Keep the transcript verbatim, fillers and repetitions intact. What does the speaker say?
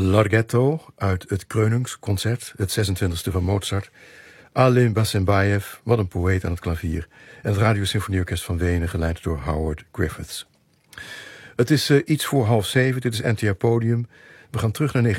Larghetto uit het Kreuningsconcert, het zesentwintigste van Mozart. Alim Bassembayev, wat een poëet aan het klavier. En het Radiosymfonieorkest van Wenen, geleid door Howard Griffiths. Het is uh, iets voor half zeven, dit is N T R Podium. We gaan terug naar